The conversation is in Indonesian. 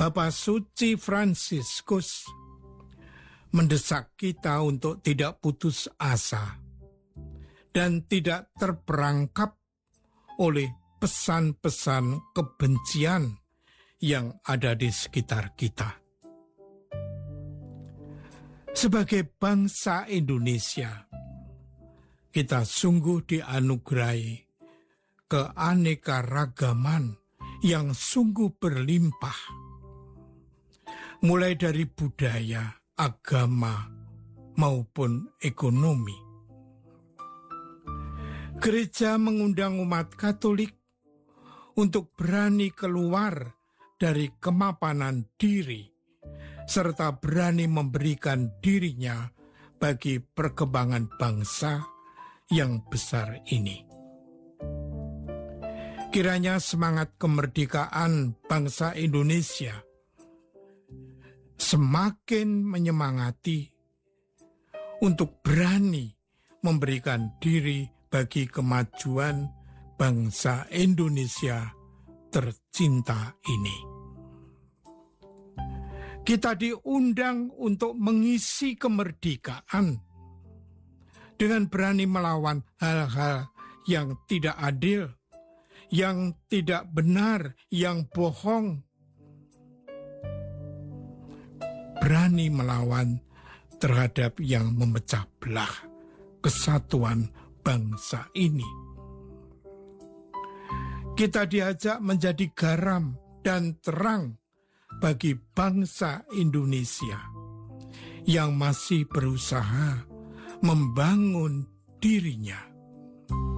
Bapa Suci Fransiskus mendesak kita untuk tidak putus asa dan tidak terperangkap oleh pesan-pesan kebencian yang ada di sekitar kita. Sebagai bangsa Indonesia, kita sungguh dianugerahi keanekaragaman yang sungguh berlimpah, mulai dari budaya, agama, maupun ekonomi. Gereja mengundang umat Katolik untuk berani keluar dari kemapanan diri, serta berani memberikan dirinya bagi perkembangan bangsa yang besar ini. Kiranya semangat kemerdekaan bangsa Indonesia semakin menyemangati untuk berani memberikan diri bagi kemajuan bangsa Indonesia tercinta ini. Kita diundang untuk mengisi kemerdekaan dengan berani melawan hal-hal yang tidak adil, yang tidak benar, yang bohong. Berani melawan terhadap yang memecah belah kesatuan bangsa ini. Kita diajak menjadi garam dan terang bagi bangsa Indonesia yang masih berusaha membangun dirinya.